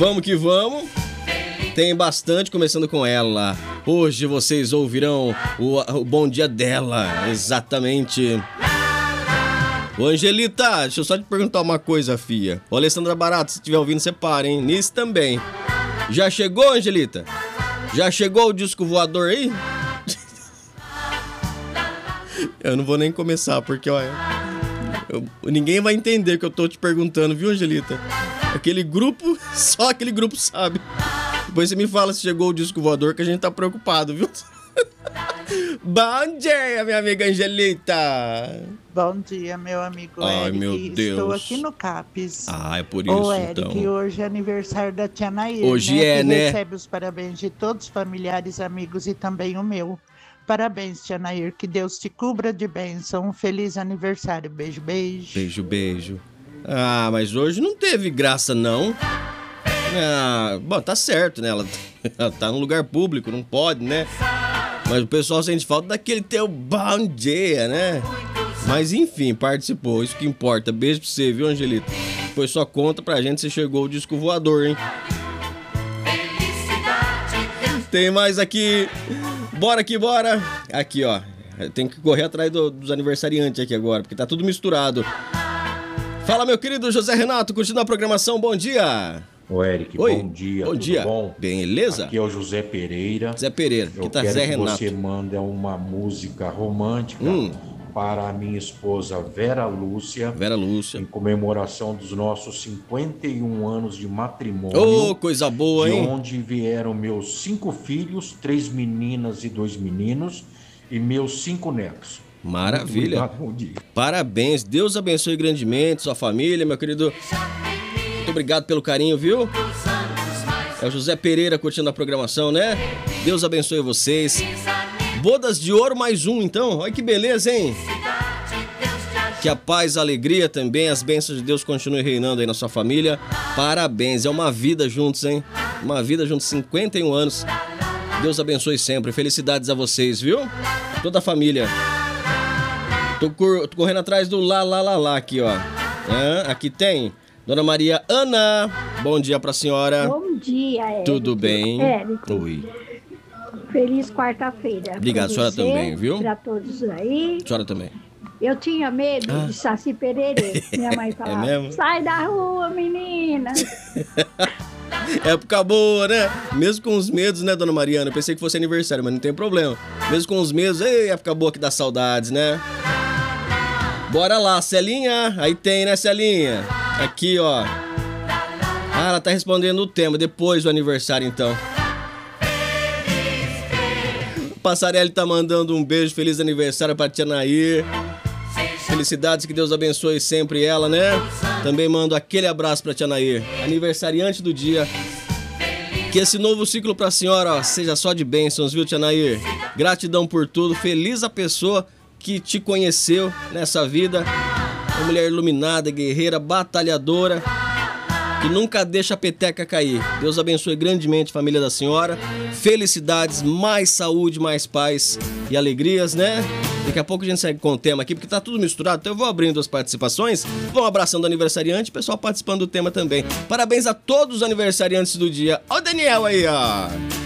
Vamos que vamos. Tem bastante, começando com ela. Hoje vocês ouvirão o bom dia dela, exatamente. Ô Angelita, deixa eu só te perguntar uma coisa, fia. Ô Alessandra Barato, se estiver ouvindo, você para, hein? Nisso também. Já chegou, Angelita? Já chegou o disco voador aí? Eu não vou nem começar, porque, olha... ninguém vai entender o que eu tô te perguntando, viu, Angelita? Aquele grupo, só aquele grupo sabe. Depois você me fala se chegou o disco voador, que a gente tá preocupado, viu? Bom dia, minha amiga Angelita. Bom dia, meu amigo Ai, Eric. meu Deus. Estou aqui no CAPES. Ah, é por isso, Ô, Eric, então. hoje é aniversário da tia Nair, Hoje né? é, que né? recebe os parabéns de todos os familiares, amigos e também o meu. Parabéns, tia Nair. Que Deus te cubra de bênção. Um feliz aniversário. Beijo, beijo. Beijo, beijo. Ah, mas hoje não teve graça, não. Ah, bom, tá certo, né? Ela tá num lugar público, não pode, né? Mas o pessoal sente falta daquele teu bom dia, né? Mas enfim, participou, isso que importa. Beijo pra você, viu, Angelita? Depois só conta pra gente se chegou o disco voador, hein? Tem mais aqui. Bora que bora. Aqui, ó. Tem que correr atrás dos aniversariantes aqui agora, porque tá tudo misturado. Fala, meu querido José Renato, curtindo a programação, bom dia. Ô, Eric, Oi. bom dia, bom tudo dia. bom? Beleza? Aqui é o José Pereira. Zé Pereira, aqui tá Zé Renato. Eu quero que você mande uma música romântica para a minha esposa Vera Lúcia. Vera Lúcia. Em comemoração dos nossos 51 anos de matrimônio. Ô, coisa boa, hein? De onde vieram meus 5 filhos, 3 meninas e 2 meninos, e meus 5 netos. Maravilha. Muito obrigado, bom dia. Parabéns, Deus abençoe grandemente sua família, meu querido. Muito obrigado pelo carinho, viu? É o José Pereira curtindo a programação, né? Deus abençoe vocês. Bodas de ouro mais um, então. Olha que beleza, hein? Que a paz, a alegria também, as bênçãos de Deus continuem reinando aí na sua família. Parabéns, é uma vida juntos, hein? Uma vida juntos, 51 anos. Deus abençoe sempre. Felicidades a vocês, viu? Toda a família. Tô correndo atrás do lá aqui, ó. Aqui tem Dona Maria Ana. Bom dia pra senhora. Bom dia, Eric. Tudo bem? Eric. Oi. Feliz quarta-feira. Obrigado, senhora também, viu? Pra todos aí. Senhora também. Eu tinha medo de Saci Pererê. Minha mãe falava, mesmo? Sai da rua, menina. Época boa, né? Mesmo com os medos, né, Dona Mariana? Eu pensei que fosse aniversário, mas não tem problema. Mesmo com os medos, época boa que dá saudades, né? Bora lá, Celinha. Aí tem, né, Celinha? Aqui, ó. Ah, ela tá respondendo o tema. Depois do aniversário, então. O Passarelli tá mandando um beijo. Feliz aniversário pra tia Nair. Felicidades, que Deus abençoe sempre ela, né? Também mando aquele abraço pra tia Nair. Aniversariante do dia. Que esse novo ciclo pra senhora, ó, seja só de bênçãos, viu, tia Nair? Gratidão por tudo. Feliz a pessoa que te conheceu nessa vida. Uma mulher iluminada, guerreira, batalhadora, que nunca deixa a peteca cair. Deus abençoe grandemente a família da senhora. Felicidades, mais saúde, mais paz e alegrias, né? Daqui a pouco a gente segue com o tema aqui, porque tá tudo misturado, então eu vou abrindo as participações, vão abraçando o aniversariante, o pessoal participando do tema também. Parabéns a todos os aniversariantes do dia. Ó o Daniel aí, ó.